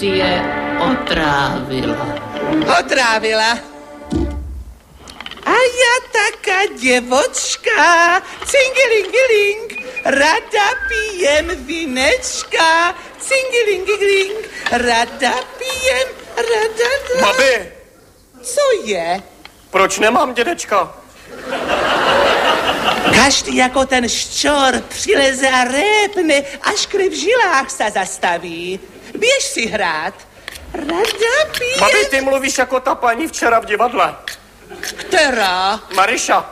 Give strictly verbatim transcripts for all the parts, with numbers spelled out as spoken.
si je otrávila. Otrávila? A ja taká děvočka, cingilingiling, rada pijem vinečka, cingilingiling, rada pijem, rada... Babi! Co je? Proč nemám dědečka? Každý jako ten ščor přileze a répne, až krev v žilách se zastaví. Běž si hrát. Rada pijem... Babi, ty mluvíš jako ta paní včera v divadle. Která? Mariša.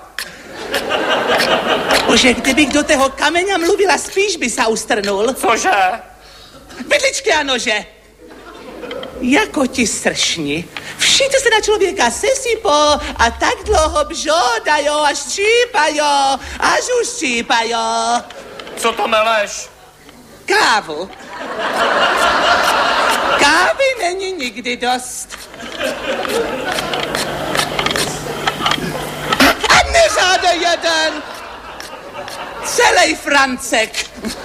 Bože, kdybych do toho kameňa mluvila, spíš by se ustrnul. Cože? Vidličky a nože. Jako ti sršni. Všichni se na člověka sesypou a tak dlouho bžodajo až štípajo, až už štípajo. Co to meleš? Kávu. Kávy není nikdy dost. A nežádej jeden. Celej Francek.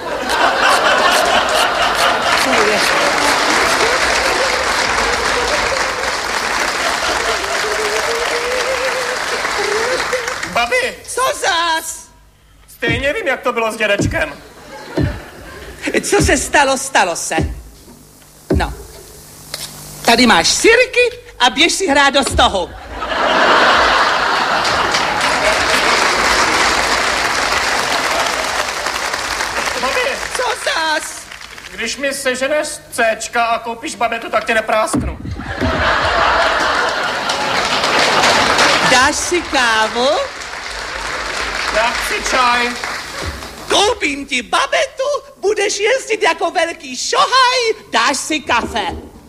Babi! Co zás? Stejně vím, jak to bylo s dědečkem. Co se stalo, stalo se. No. Tady máš sirky a běž si hrát do stohu. Babi! Co zás? Když mi seženeš Cčka a koupíš babetu, tak tě neprásknu. Dáš si kávu? Já chci čaj. Koupím ti babetu, budeš jezdit jako velký šohaj, dáš si kafe.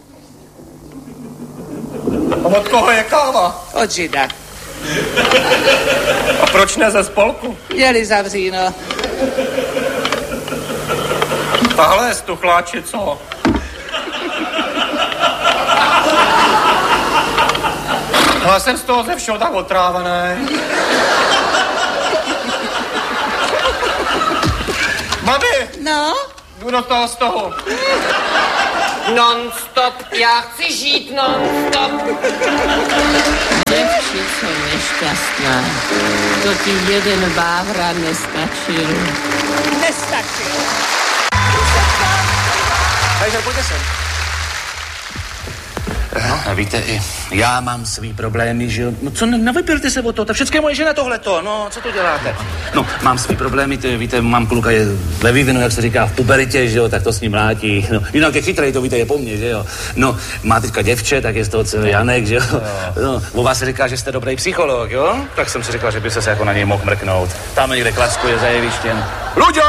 A od koho je káva? Od žida. A proč ne ze spolku? Jeli zavříno. Tahle je stuchláči, co? Ale jsem z toho ze všeho tak otrávený. Babi! No? Jdu do toho z toho. Non-stop, já chci žít non-stop. Děvčico nešťastná, to ti jeden bávra nestačil. Nestačil. Takže pojďte sem. No, a víte, i já mám svý problémy, že jo. No co, nevypělte se o to, ta všechno je moje žena tohleto, no, co to děláte? No, mám svý problémy, ty, víte, mám kluka je ve vývinu, jak se říká, v puberitě, že jo, tak to s ním mlátí, no, jinak je chytrej, to víte, je po mně, že jo. No, má teďka děvče, tak je z toho celý Janek, že jo. No, o vás se říká, že jste dobrý psycholog, jo. Tak jsem si říkal, že by se jako na něj mohl mrknout. Tam někde klackuje za jevištěm. Luďo!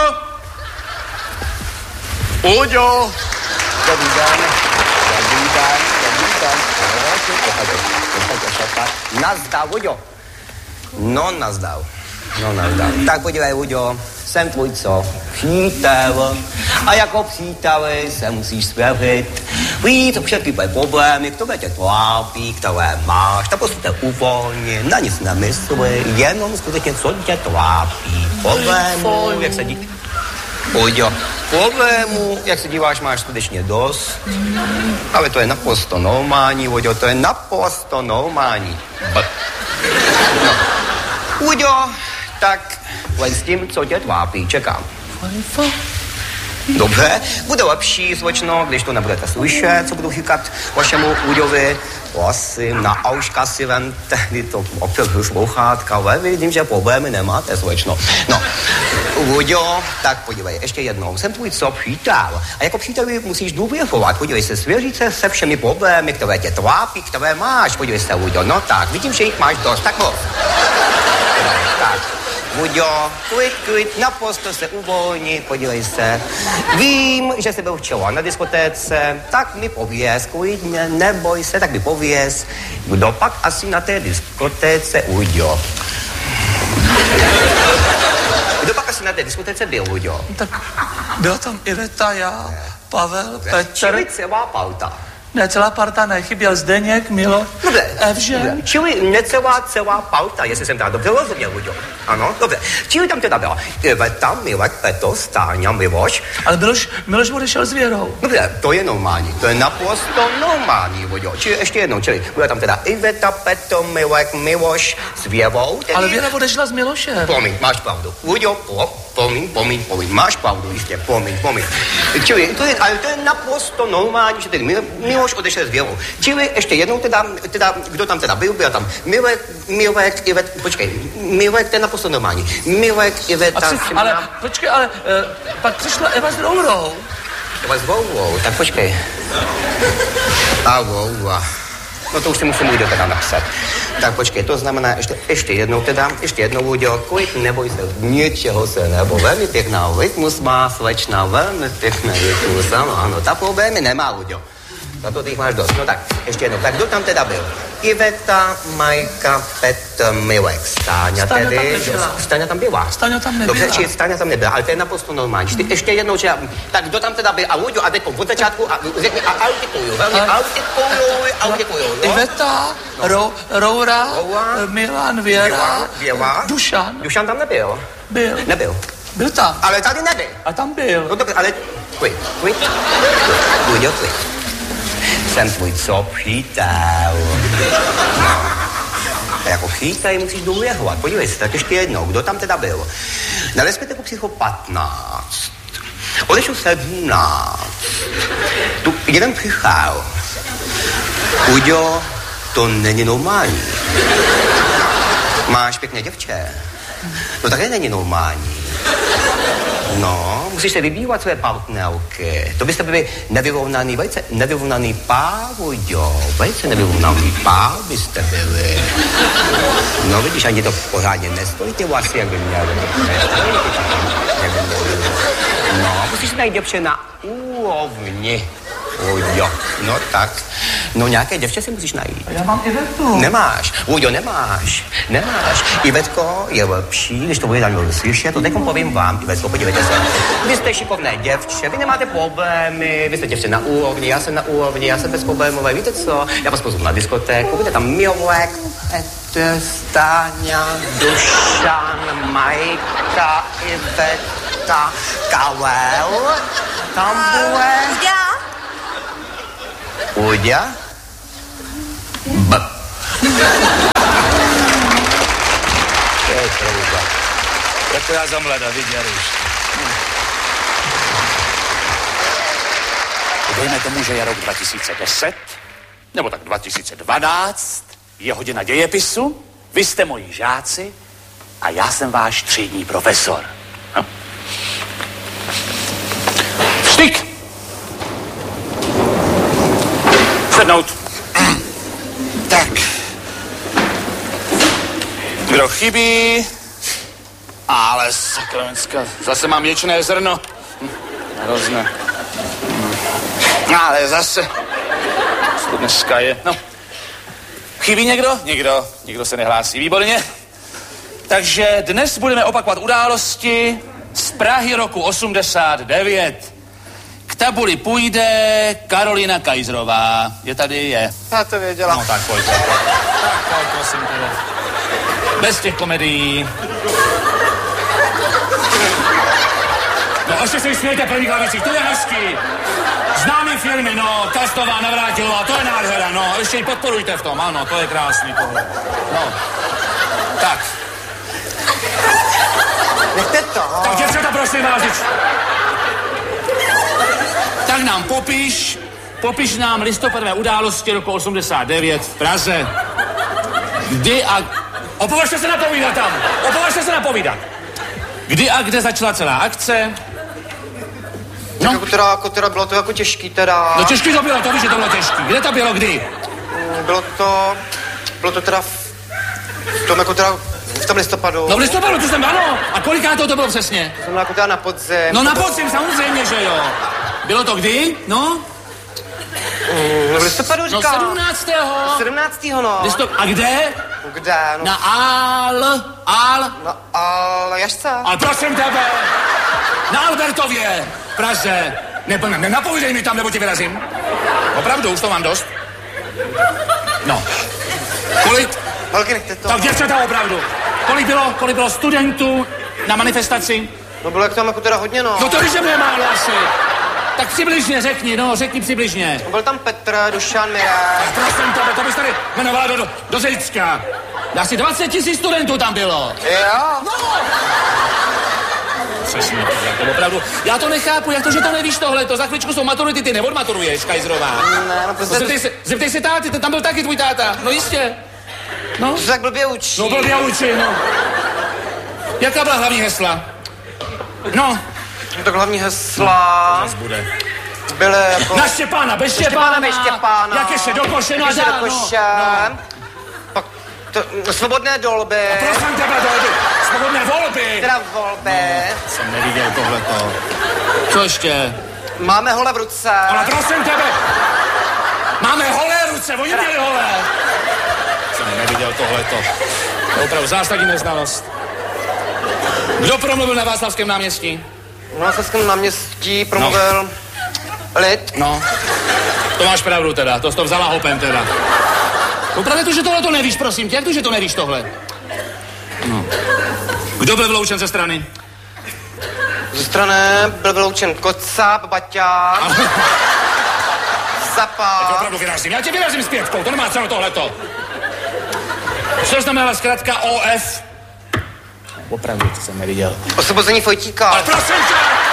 Luďo! Dobrý den. Dobrý den. Nazdar, Uďo. No, nazdar. No, nazdar. Tak podívej, Uďo, jsem tvůj co? Přítel. A jako příteli se musíš svěřit. Víc všechny tvoje problémy, které tě trápí, které máš, tak prostě uvolně, na nic nemysli, jenom skutečně, co tě trápí. Problémů, jak se dí... Uďo, problémů, jak se díváš, máš skutečně dost. Ale to je naprosto normální, Uďo, to je naprosto normální. B. No. Uďo, tak len s tím, co tě trápí, čekám. Dobře, bude lepší, slečno, když to nebudete slyšet, co budu říkat vašemu Uďovi. Prosím, na auška si ven tehdy to opět sluchátka, ale vidím, že problémy nemáte, slečno. No, Uďo, tak podívej, ještě jednou, jsem tvůj co přítel. A jako příteli musíš důvěřovat, podívej se, svěřit se se všemi problémy, které tě trápí, které máš, podívej se, Uďo, no tak, vidím, že jich máš dost, tak mluv. Tak. Uďo, klid, klid, naprosto se uvolni, podívej se. Vím, že jsi byl včera na diskotéce, tak mi pověz, klidně, neboj se, tak mi pověz, kdo pak asi na té diskotéce, Uďo. Kdo pak asi na té diskotéce byl, Uďo? Tak byla tam Iveta, já, Pavel, Petr. Čili celá pauta. Ne, celá parta ne, chyběl Zdeněk, Milo, Dobře, Evžen. dobře. Čili necelá celá pauta, jestli jsem teda dobře rozuměl, Luďo. Ano, dobře. Čili tam teda byla Iveta, Milek, Petr, Stáňa, Miloš. Ale Miloš, Miloš odešel s Věrou. Dobře, to je normální, to je naprosto normální, Luďo. Čili ještě jednou, čili byla tam teda Iveta, Petr, Milek, Miloš s Věrou. Tedy... Ale Věra odešla s Milošem. Promiň, máš pravdu. Luďo, po, promiň, promiň, promiň, máš pravdu, jistě, promiň, promiň. Čili to je, ale to je naprosto normální, že tedy Mil, Miloš odešel s Věrou. Čili ještě jednou teda, teda, kdo tam teda byl, byl tam Milek, Milek, Ivet, počkej, Milek, to je naprosto normální. Milek, Iveta, Při, ale, počkej, ale uh, pak přišla Eva s Rourou. Eva s Rourou, tak počkej. A Roura. No to už si musím Luďo teda napsat. Tak počkej, to znamená ještě, ještě jednou teda, ještě jednou Luďo, klid, neboj se, ničeho se nebo, velmi pěkná rytmus má slečna, velmi pěkná rytmus, ano, ano, ta problémy nemá, Luďo. Za to ty jich máš dost. No tak, ještě jednou, tak kdo tam teda byl? Iveta, Majka, Petr, Milek, Stáňa, Stáňa tedy. tam nebyla. Stáňa tam byla. Stáňa tam nebyla. Dobře, či Stáňa tam nebyla, ale to je naprosto normální. Ty ještě jednou, že, tak kdo tam teda byl? A Luďo, a teď od začátku, a řekni, a artikuluju, velmi artikuluju, artikuluju, no? Iveta, no. Ro, Roura, Roura, Milan, Věra, Věra, Věra, Dušan. Dušan tam nebyl. Byl. Nebyl. Byl tam. Ale tady nebyl. A tam byl. No dobře, ale klid, klid, Luďo, klid. Jsem tvůj co přítel. No. A jako přítel musíš důvěřovat. Podívej se, tak ještě jednou, kdo tam teda byl? Na respektu psycho patnáct. Odešel sedmnáct. Tu jeden přichal. Uďo, to není normální. Máš pěkné děvče. No také není normální. No, musíš se vybývat své partnerky. To byste byli nevyrovnaný, velice nevyrovnaný pár, jo. Velice nevyrovnaný pár byste byli. No vidíš, ani to pořádně nestojí ty vlasy, jak by měli. Jak by měli. No, musíš najít děvče na úrovni. Ujo, no tak. No nějaké děvče si musíš najít. A já mám Ivetu. Nemáš. Ujo, nemáš. Nemáš. Ivetko je lepší, když to bude tam slyšet, to teďkom povím vám, Ivetko, podívejte se. Vy jste šikovné děvče, vy nemáte problémy, vy jste děvče na úrovni, já jsem na úrovni, já jsem bezproblémové, víte co? Já vás pozvu na diskotéku, bude tam Milek, Petr, Stáňa, Dušan, Majka, Iveta, Karel, tam bude... Uďa? B. To je pravda. Tak to já za mlada, vidí, Jaruš. Dejme tomu, že je rok dva tisíce deset, nebo tak dva tisíce dvanáct, je hodina dějepisu, vy jste moji žáci a já jsem váš třídní profesor. Hm. Vstyk! Sednout. Tak. Kdo chybí? Ale sakramenská, zase mám ječné zrno. Hm, hrozné. Hm. Ale zase. Co dneska je? No. Chybí někdo? Někdo. Nikdo se nehlásí. Výborně. Takže dnes budeme opakovat události z Prahy roku osmdesát devět. K tabuli půjde Karolina Kajzrová. Je tady? Je. Já to věděla. No tak pojď. Tak pojď, prosím tebe. Bez těch komedií. No ještě se smějte první klavici, to je hezký. Známý firmy, no, Kastová, Navrátilová, to je nádhera, no, ještě ji podporujte v tom, ano, to je krásný tohle. No, tak. Nechte to. Tak děvčata, prosím vás, děč. Tak nám popiš, popiš nám listopadové události roku osmdesát devět v Praze. Kdy a... Opovažte se napovídat tam, opovažte se napovídat. Kdy a kde začala celá akce? No. Jako teda, jako teda bylo to jako těžký teda. No těžký to bylo, to víš, že to bylo těžký. Kde to bylo, kdy? Bylo to, bylo to teda v, v tom jako teda v tom listopadu. No v listopadu, to jsem, ano. A koliká to, to bylo přesně? To bylo jako teda na podzim. No na podzim, samozřejmě, že jo. Bylo to kdy? No? Mm, v listopadu říkám. No sedmnáctého. sedmnáctého no. Listop... A kde? Kde? No. Na Al... Al... No, ale Jašce. Ale prosím tebe. Na Albertově, v Praze. Ne, ne, nenapovídej mi tam, nebo ti vyrazím. Opravdu, už to mám dost? No. Kolik? Holky, nechte to. Tak děvčata, opravdu. Kolik bylo, kolik bylo studentů na manifestaci? No bylo jak tam jako teda hodně, no. No to víš, že bude málo asi. Tak přibližně řekni, no, řekni přibližně. No, byl tam Petr, Dušan, Mirek. Tak prosím tebe, to bys tady jmenovala do, do, do Zicka. Asi dvacet tisíc studentů tam bylo. Jo? No. Přesně, to opravdu. Já to nechápu, jak to, že to nevíš tohleto. Za chvíličku jsou maturity, ty neodmaturuješ, Kajzrová. Ne, no prostě... No, zeptej, se, zeptej se táty, ten tam byl taky tvůj táta. No jistě. No. To se tak blbě učí. No blbě učí, no. Jaká byla hlavní hesla? No. No tak hlavní hesla... No, bude. Byly jako... Na Štěpána, bez Štěpána. Bez Štěpána. Jak ještě do koše, no a Ještě dál, do koše. No, no. Pak to, no, svobodné dolby. A prosím tebe, dolby. Svobodné volby. Teda volby. No, jsem neviděl tohleto. Co ještě? Máme hole v ruce. Ale prosím tebe. Máme holé ruce, oni měli holé. Jsem neviděl tohleto. To je opravdu zásadní neznalost. Kdo promluvil na Václavském náměstí? Na Václavském náměstí promluvil no. Lid. No, to máš pravdu teda, to jsi to vzala hopem teda. Opravdu to, že tohle to nevíš, prosím tě, jak to, že to nevíš tohle? No. Kdo byl vyloučen ze strany? Ze strany byl vyloučen Kocáb, Baťák, Zapa. Já tě opravdu vyrazím, já tě vyrazím s pětkou, to nemá cenu tohleto. Co znamená zkrátka O F? Opravdu, to jsem neviděl. Osvobození Fojtíka. Ale prosím tě!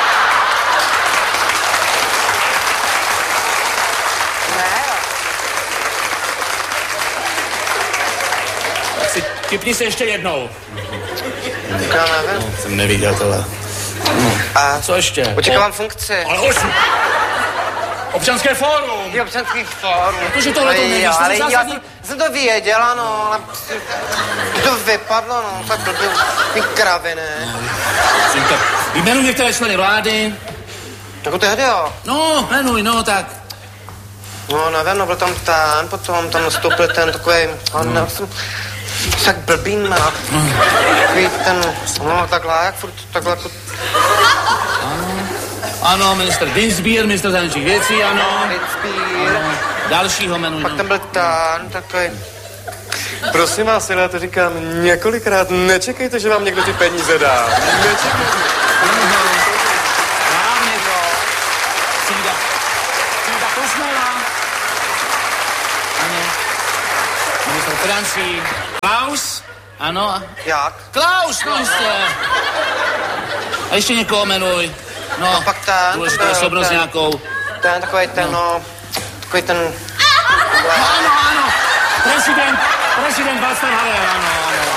Tak si tipni se ještě jednou. Já nevím. No, jsem neviděl tohle. No. A co ještě? Očekávám funkci. Ale osm. Občanské fórum. Je občanský fórum. Protože tohle to nevíš, to ale je já zásadní... jsem, jsem to věděla, no, ale to vypadlo, no, tak blbě, ty kraviny. No, jmenuj některé členy vlády. Jako tehdy, jo. No, jmenuj, no, tak. No, nevím, no, byl tam ten, potom tam nastoupil ten takovej, ale no. jsem tak blbý, no, takový ten, no, takhle, jak furt, takhle, jako... Ano, ministr Dinsbier, ministr zahraničních věcí, ano. Dinsbier. Dalšího jmenuj, Pak no. tam byl ten, takový... Prosím vás, já to říkám několikrát, nečekejte, že vám někdo ty peníze dá. Nečekejte. Dám někdo. Cída. Cída Kosmela. Ano. Ministr financí. Klaus. Ano. Jak? Klaus, no jistě. A ještě někoho jmenuj. No, a pak ten, důležitou ten, osobnost ten, nějakou. Ten, takový ten, no, no takový ten... No, ano, ano. Prezident, prezident Václav Havel, ano, ano.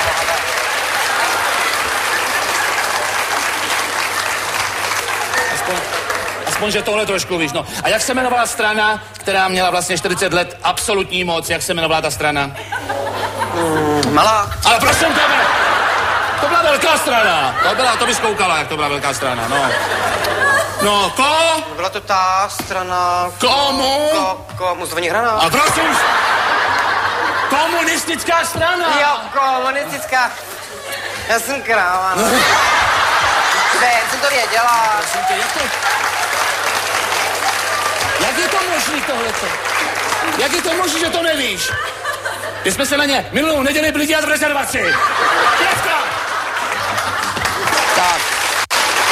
Aspoň, aspoň, že tohle trošku víš, no. A jak se jmenovala strana, která měla vlastně čtyřicet let absolutní moc, jak se jmenovala ta strana? Mm, malá. Ale prosím tebe, to byla velká strana. To byla, to bys koukala, jak to byla velká strana, no. No, ko? Byla to ta strana... Komu? Ko, komu, zvoní hrana. A prosím, komunistická strana. Jo, komunistická. Já jsem kráva, no. Ne, jsem to věděla. Prosím tě, jak to... Jak je to možný tohleto? Jak je to možný, že to nevíš? My jsme se na ně minulou neděli byli dělat v rezervaci. Pětko!